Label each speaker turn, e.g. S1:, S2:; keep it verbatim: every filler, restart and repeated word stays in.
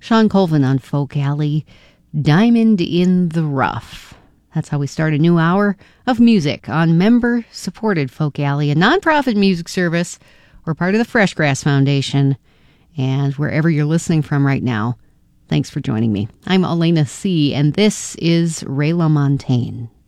S1: Sean Colvin on Folk Alley, Diamond in the Rough. That's how we start a new hour of music on member-supported Folk Alley, a nonprofit music service. We're part of the Fresh Grass Foundation. And wherever you're listening from right now, thanks for joining me. I'm Elena C., and this is Ray LaMontagne.